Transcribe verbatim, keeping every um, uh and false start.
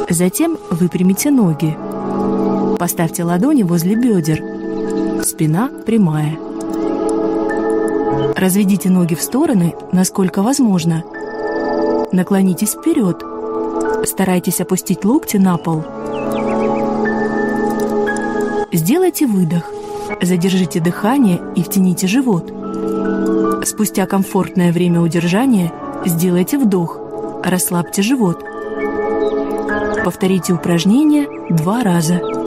Затем выпрямите ноги. Поставьте ладони возле бедер. Спина прямая. Разведите ноги в стороны, насколько возможно. Наклонитесь вперед. Старайтесь опустить локти на пол. Сделайте выдох. Задержите дыхание и втяните живот. Спустя комфортное время удержания сделайте вдох. Расслабьте живот. Повторите упражнение два раза.